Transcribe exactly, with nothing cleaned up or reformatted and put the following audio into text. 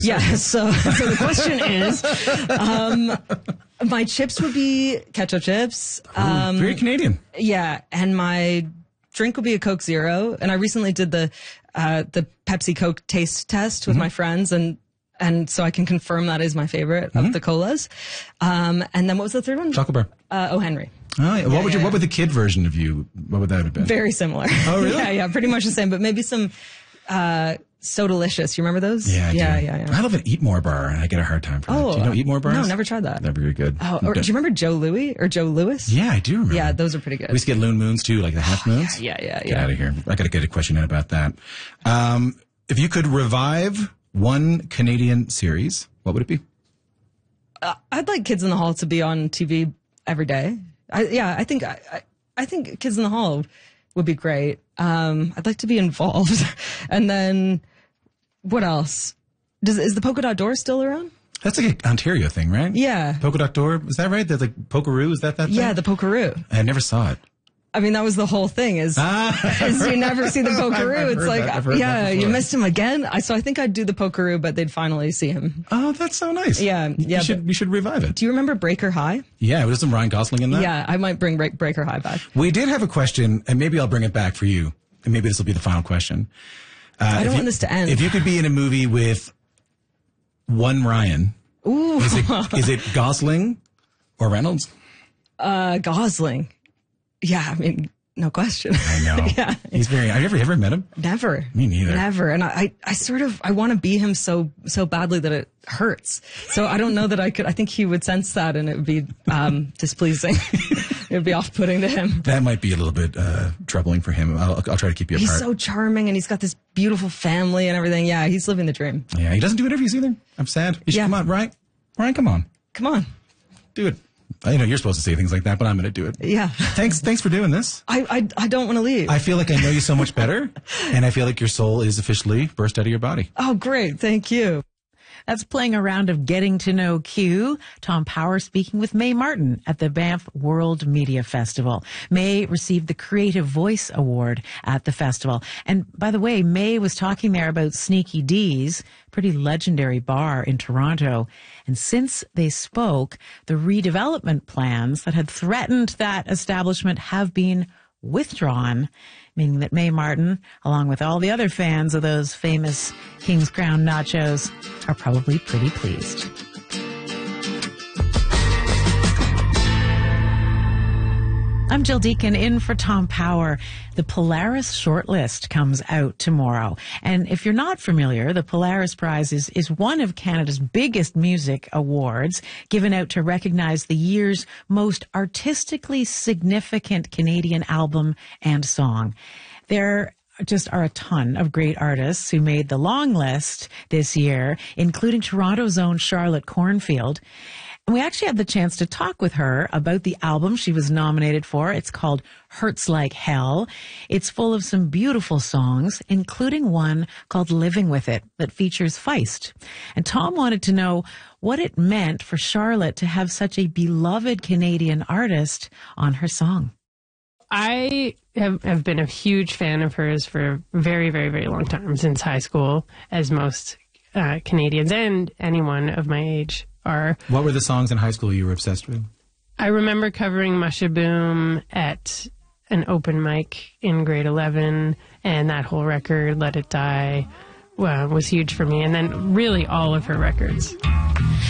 Yeah, so, so the question is, um, my chips would be ketchup chips. Um, Ooh, very Canadian. Yeah, and my drink would be a Coke Zero. And I recently did the uh, the Pepsi Coke taste test with mm-hmm. my friends, and and so I can confirm that is my favorite mm-hmm. of the colas. Um, and then what was the third one? Chocolate bar. Uh, O. Henry. Oh, yeah. What yeah, would yeah, you? yeah. What would the kid version of you? What would that have been? Very similar. Oh, really? yeah, yeah, pretty much the same, but maybe some. Uh, So Delicious. You remember those? Yeah, I yeah, do. yeah, yeah. I love an Eat More bar, and I get a hard time for that. Oh, do you know Eat More bars? No, never tried that. They're very good. Oh, or, do you remember Joe Louis or Joe Louis? Yeah, I do remember. Yeah, those are pretty good. We used to get Loon Moons too, like the half moons. Yeah, yeah, yeah. Get yeah. out of here. I got to get a question in about that. Um, if you could revive one Canadian series, what would it be? Uh, I'd like Kids in the Hall to be on T V every day. I, yeah, I think I, I, I think Kids in the Hall would be great. Um, I'd like to be involved, and then what else? Does is the polka dot door still around? That's like an Ontario thing, right? Yeah. Polka dot door, is that right? That's like Pokeroo, is that that thing? Yeah, the Pokeroo. I never saw it. I mean, that was the whole thing is, ah, is you never see the Pokeroo. I've, I've it's like, that, yeah, you missed him again. I, so I think I'd do the Pokeroo, but they'd finally see him. Oh, that's so nice. Yeah. yeah. We should, we should revive it. Do you remember Breaker High? Yeah, was some Ryan Gosling in that? Yeah, I might bring Break, Breaker High back. We did have a question, and maybe I'll bring it back for you. And maybe this will be the final question. Uh, I don't you, want this to end. If you could be in a movie with one Ryan, Ooh. Is it, is it Gosling or Reynolds? Uh, Gosling. Yeah, I mean, no question. I know. yeah. He's very, have you ever, ever met him? Never. Me neither. Never. And I, I, I sort of, I want to be him so, so badly that it hurts. So I don't know that I could, I think he would sense that and it would be, um, displeasing. It would be off-putting to him. That might be a little bit, uh, troubling for him. I'll, I'll try to keep you apart. He's so charming and he's got this beautiful family and everything. Yeah, he's living the dream. Yeah, he doesn't do interviews either. I'm sad. You should Yeah. come on, Ryan. Ryan, come on. Come on. Do it. I know you're supposed to say things like that, but I'm going to do it. Yeah. Thanks, thanks for doing this. I, I, I don't want to leave. I feel like I know you so much better, and I feel like your soul is officially burst out of your body. Oh, great. Thank you. That's playing a round of Getting to Know Q. Tom Power speaking with Mae Martin at the Banff World Media Festival. Mae received the Creative Voice Award at the festival. And by the way, Mae was talking there about Sneaky D's, pretty legendary bar in Toronto. And since they spoke, the redevelopment plans that had threatened that establishment have been withdrawn, meaning that Mae Martin, along with all the other fans of those famous King's Crown nachos, are probably pretty pleased. I'm Jill Deacon in for Tom Power. The Polaris shortlist comes out tomorrow. And if you're not familiar, the Polaris Prize is, is one of Canada's biggest music awards, given out to recognize the year's most artistically significant Canadian album and song. There just are a ton of great artists who made the long list this year, including Toronto's own Charlotte Cornfield. And we actually had the chance to talk with her about the album she was nominated for. It's called Hurts Like Hell. It's full of some beautiful songs, including one called Living With It that features Feist. And Tom wanted to know what it meant for Charlotte to have such a beloved Canadian artist on her song. I have, have been a huge fan of hers for a very, very, very long time, since high school, as most uh, Canadians and anyone of my age are. What were the songs in high school you were obsessed with? I remember covering Musha Boom at an open mic in grade eleven, and that whole record, Let It Die, well, was huge for me. And then really all of her records.